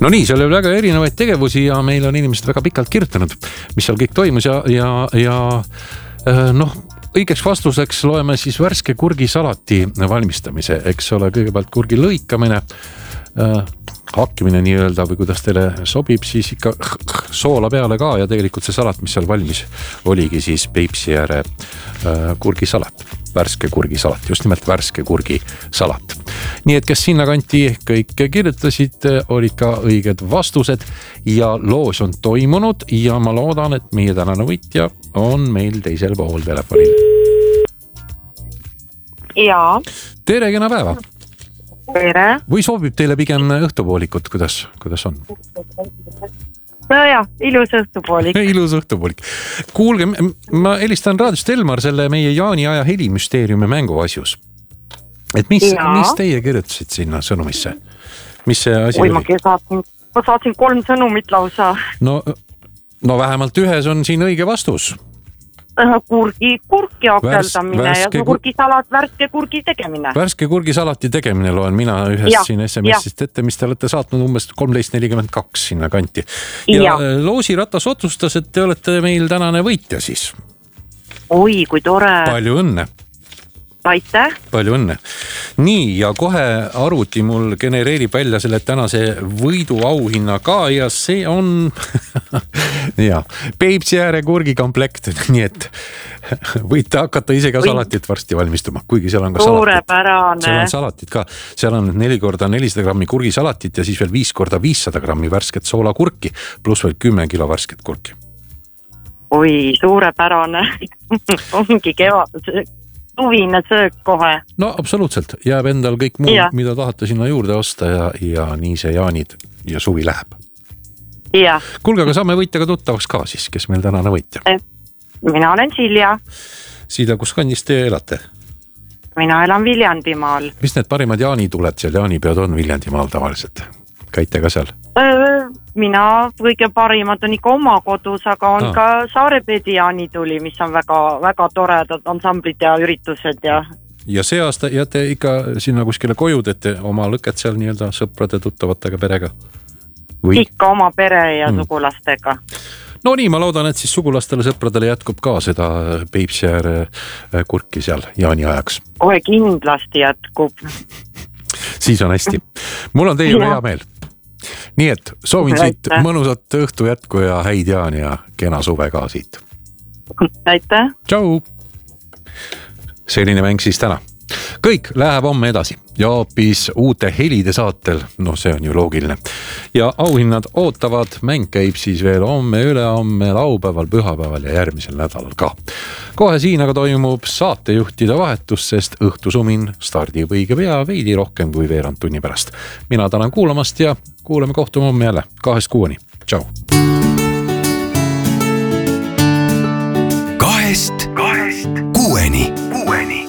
No nii, seal oli väga erinevaid tegevusi ja meil on inimesed väga pikalt kirjutanud, mis seal kõik toimus ja õigeks vastuseks loeme siis värske kurgisalati valmistamise, eks ole, kõigepealt kurgi lõikamine, hakkimine nii öelda või kuidas teile sobib, siis ikka soola peale ka ja tegelikult see salat, mis seal valmis oligi siis Peipsiääre kurgisalat, värske kurgisalat, just nimelt värske kurgisalat. Nii et kes sinna kanti kõik kirjutasid, olid ka õiged vastused ja loos on toimunud ja ma loodan, et meie tänane võitja on meil teisel pool telefonil. Jaa. Tere, kena päeva! Tere. Või soovib teile pigem õhtupoolikut, kuidas on? No jah, ilus õhtupoolik. Ilus õhtupoolik. Kuulge, ma helistan raadiost Elmar selle meie Jaaniaja helimüsteeriumi mänguasjus. Et mis teie kirjutasid sinna sõnumisse? Mis see asi oli? Ma saatsin 3 sõnumit lausa. No vähemalt ühes on siin õige vastus. Kurki akeldamine ja kurgisalat, värske kurgi tegemine. Värske kurgisalati tegemine loen mina ühest siin SMS-ist ette, mis te olete saatnud umbes 13.42 sinna kanti. Ja Loosiratas otsustas, et te olete meil tänane võitja siis. Oi, kui tore. Palju õnne. Aitäh. Palju õnne. Nii, ja kohe arvuti mul genereerib välja selle tänase võidu auhinna ka ja see on Peipsiääre kurgikomplekt, nii et võite hakata ise ka salatit varsti valmistuma, kuigi seal on ka salatit. Seal on salatit ka. Seal on 4x400 grammi kurgisalatit ja siis veel 5x500 grammi värsket soolakurki pluss veel 10 kilo värsket kurki. Oi, suurepärane. Ongi tuvine söök kohe. No absoluutselt, jääb endal kõik muu, mida tahate sinna juurde osta ja nii see jaanid ja suvi läheb. Ja. Kuulge, aga saame võitjaga tuttavaks ka siis, kes meil tänane võitja? Mina olen Silja. Siida, kus kandis te elate? Mina elan Viljandimaal. Mis need parimad jaanituled seal jaanipeod on Viljandimaal tavaliselt? Käite ka seal? Mina kõige parimad on ikka oma kodus, aga on ka Saarepeedi jaanituli, mis on väga, väga toredad ansamblid ja üritused. Ja see aasta jääte ikka sinna kuskile koju, teete oma lõket seal nii-öelda sõprade tuttavatega perega? Ikka oma pere ja sugulastega. No nii, ma loodan, et siis sugulastele sõpradele jätkub ka seda Peipsiääre kurki seal jaani ajaks. Kohe kindlasti jätkub. Siis on hästi. Mul on teie hea meel. Nii et soovin siit mõnusat õhtu jätku ja häid jaani ja kena suve ka siit. Aitäh. Tšau. Selline mäng siis täna. Kõik läheb homme edasi ja hoopis uute helide saatel, see on ju loogiline. Ja auhinnad ootavad, mäng käib siis veel homme, ülehomme, laupäeval, pühapäeval ja järgmisel nädalal ka. Kohe siin aga toimub saatejuhtide vahetus, sest õhtusumin stardib õige pea veidi rohkem kui veerand tunni pärast. Mina tänan kuulamast ja kuuleme kohtume homme jälle 2-6. Tšau. 2-6.